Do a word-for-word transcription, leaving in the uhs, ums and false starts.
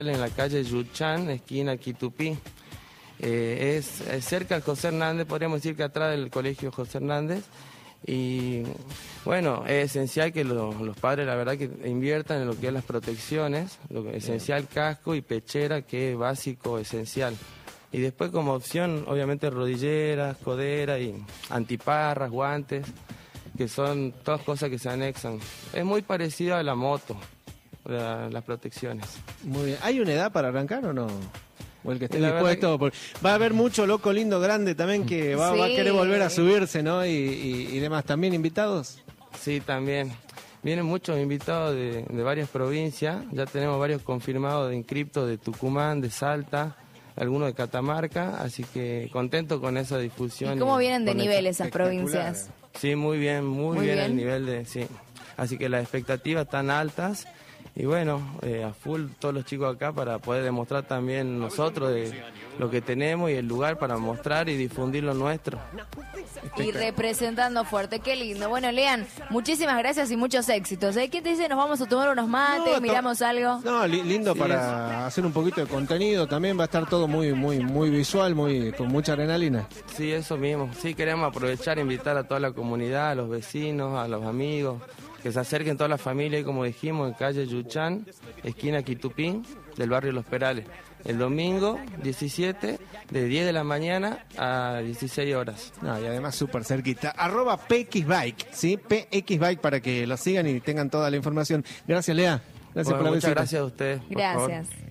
en la calle Yuchán, esquina Quitupí. Eh, es, es cerca del José Hernández, podríamos decir que atrás del colegio José Hernández. Y bueno, es esencial que lo, los padres, la verdad, que inviertan en lo que es las protecciones, lo que, esencial casco y pechera, que es básico, esencial. Y después como opción, obviamente, rodilleras, coderas y antiparras, guantes, que son todas cosas que se anexan. Es muy parecido a la moto, la, las protecciones. Muy bien. ¿Hay una edad para arrancar o no? O el que esté La dispuesto. que... Por... Va a haber mucho loco lindo grande también que va, sí. va a querer volver a subirse, ¿no? Y, y, y demás. ¿También invitados? Sí, también. Vienen muchos invitados de, de varias provincias. Ya tenemos varios confirmados de inscriptos de Tucumán, de Salta, algunos de Catamarca. Así que contento con esa difusión. ¿Y cómo y vienen de nivel esas espectacular. provincias? Sí, muy bien, muy, Muy bien, bien. el nivel de... sí. Así que las expectativas están altas. Y bueno, eh, a full todos los chicos acá para poder demostrar también nosotros de lo que tenemos y el lugar para mostrar y difundir lo nuestro. Y representando fuerte, qué lindo. Bueno, Lean, muchísimas gracias y muchos éxitos. ¿eh? ¿Qué te dice? ¿Nos vamos a tomar unos mates? No, ¿Miramos to- algo? No, li- lindo Sí, para hacer un poquito de contenido. También va a estar todo muy, muy, muy visual, muy con mucha adrenalina. Sí, eso mismo. Sí, queremos aprovechar e invitar a toda la comunidad, a los vecinos, a los amigos, que se acerquen toda la familia, como dijimos, en calle Yuchán, esquina Quitupín, del barrio Los Perales. El domingo diecisiete, de diez de la mañana a dieciséis horas. No, y además súper cerquita. Arroba P X Bike, ¿sí? P X Bike para que lo sigan y tengan toda la información. Gracias, Lea. Gracias Bueno, por la muchas visita. gracias a ustedes. por favor. Gracias.